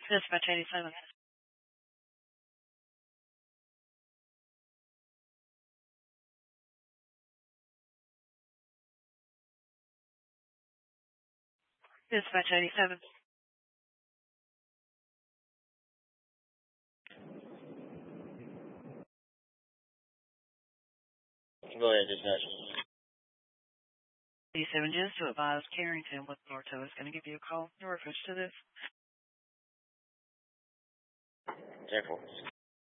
Dispatch 87. Dispatch 87. Go ahead, dispatch. 87 just to advise Carrington with Norto is going to give you a call in reference to this. 10-4.